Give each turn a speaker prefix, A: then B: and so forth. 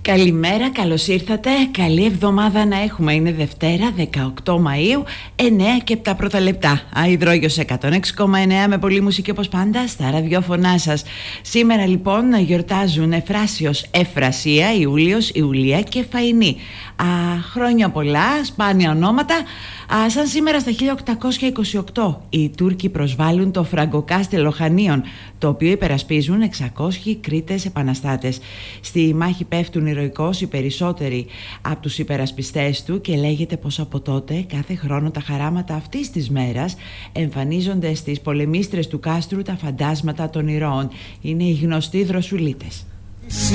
A: Καλημέρα, καλώς ήρθατε. Καλή εβδομάδα να έχουμε. Είναι Δευτέρα, 18 Μαΐου, 9 και 7 πρώτα λεπτά. Αηδρόγιος 106,9 με πολλή μουσική όπως πάντα στα ραδιόφωνά σας. Σήμερα λοιπόν γιορτάζουν Εφράσιος, Εφρασία, Ιούλιος, Ιουλία και Φαϊνή. Χρόνια πολλά, σπάνια ονόματα. Σαν σήμερα στα 1828 οι Τούρκοι προσβάλλουν το Φραγκοκάστελο Χανίων, το οποίο υπερασπίζουν 600 Κρήτες επαναστάτες. Στη μάχη πέφτουν ηρωικώς οι περισσότεροι από τους υπερασπιστές του και λέγεται πως από τότε κάθε χρόνο τα χαράματα αυτής της μέρας εμφανίζονται στις πολεμίστρες του κάστρου τα φαντάσματα των ηρώων. Είναι οι γνωστοί δροσουλίτες.